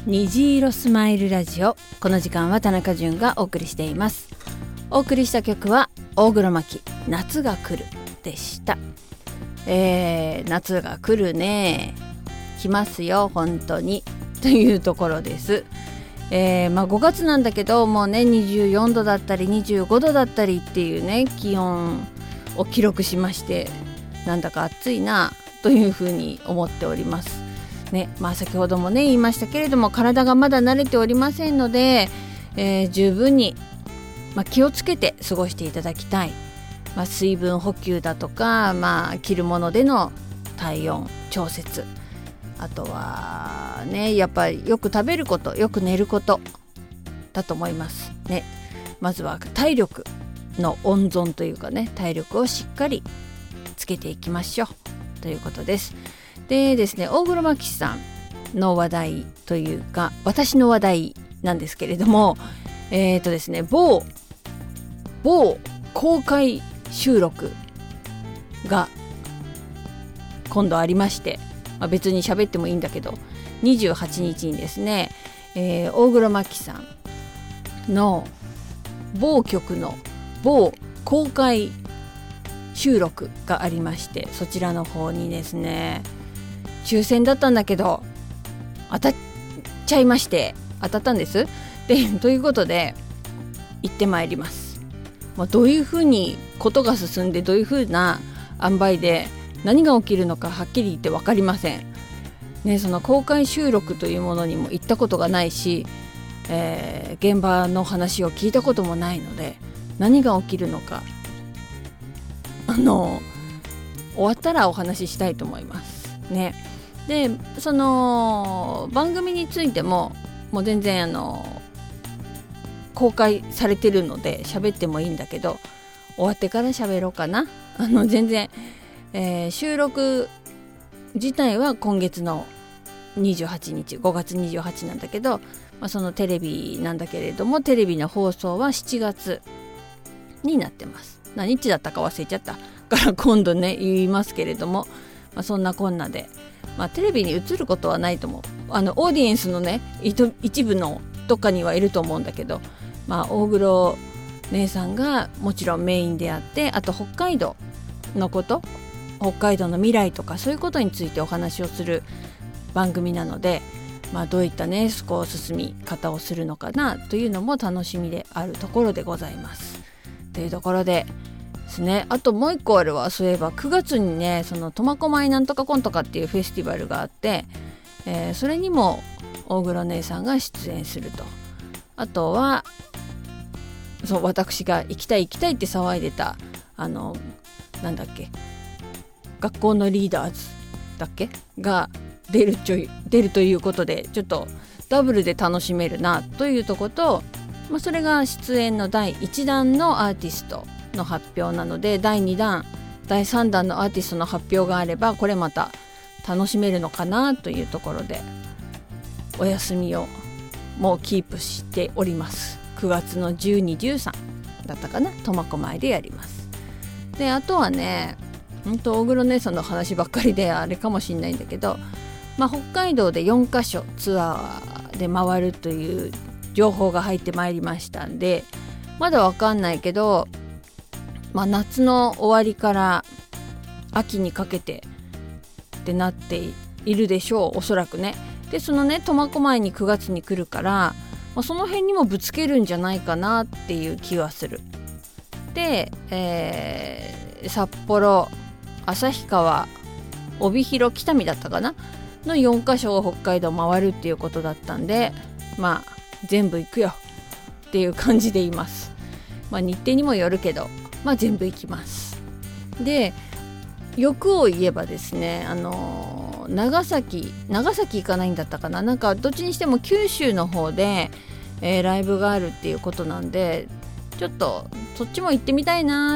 虹色スマイルラジオ。この時間は田中純がお送りしています。お送りした曲は大黒摩季夏が来るでした。夏が来るね、来ますよ本当にというところです。5月なんだけどもうね24度だったり25度だったりっていうね気温を記録しまして、なんだか暑いなというふうに思っておりますね。先ほどもね言いましたけれども、体がまだ慣れておりませんので、十分に、気をつけて過ごしていただきたい。水分補給だとか、着るものでの体温調節、あとはねやっぱりよく食べること、よく寝ることだと思いますね。まずは体力の温存というかね、体力をしっかりつけていきましょうということです。でですね、大黒摩季さんの話題というか私の話題なんですけれども、ですね、某公開収録が今度ありまして、別に喋ってもいいんだけど、28日にですね、大黒摩季さんの某局の某公開収録がありまして、そちらの方にですね抽選だったんだけど当たっちゃいまして、当たったんです。でということで行ってまいります。どういうふうにことが進んで、どういうふうな塩梅で何が起きるのかはっきり言って分かりませんね。その公開収録というものにも行ったことがないし、現場の話を聞いたこともないので、何が起きるのか終わったらお話ししたいと思いますね。でその番組についてももう全然公開されてるので喋ってもいいんだけど、終わってから喋ろうかな。全然、収録自体は今月の28日5月28なんだけど、そのテレビなんだけれども、テレビの放送は7月になってます。何日だったか忘れちゃったから今度ね言いますけれども、そんなこんなで、テレビに映ることはないと思う。オーディエンスのね一部のどっかにはいると思うんだけど、大黒姉さんがもちろんメインであって、あと北海道のこと、北海道の未来とかそういうことについてお話をする番組なので、どういったね進み方をするのかなというのも楽しみであるところでございますというところでですね。あともう一個あるわ。そういえば9月にね、その苫小牧なんとかコンとかっていうフェスティバルがあって、それにも大黒姉さんが出演すると。あとは私が行きたいって騒いでたなんだっけ、学校のリーダーズだっけが出るということで、ちょっとダブルで楽しめるなというとこと、それが出演の第1弾のアーティストの発表なので、第2弾第3弾のアーティストの発表があればこれまた楽しめるのかなというところで、お休みをもうキープしております。9月の12、13だったかな、苫小牧でやります。であとはね、大黒姉さんの話ばっかりであれかもしれないんだけど、北海道で4カ所ツアーで回るという情報が入ってまいりましたんで、まだわかんないけど、夏の終わりから秋にかけてってなっているでしょう、おそらくね。でそのね苫小牧に9月に来るから、その辺にもぶつけるんじゃないかなっていう気はする。で、札幌、旭川、帯広、北見だったかなの4カ所を北海道回るっていうことだったんで、全部行くよっていう感じでいます。日程にもよるけど、全部行きます。で欲を言えばですね、長崎行かないんだったかな、なんかどっちにしても九州の方で、ライブがあるっていうことなんで、ちょっとそっちも行ってみたいな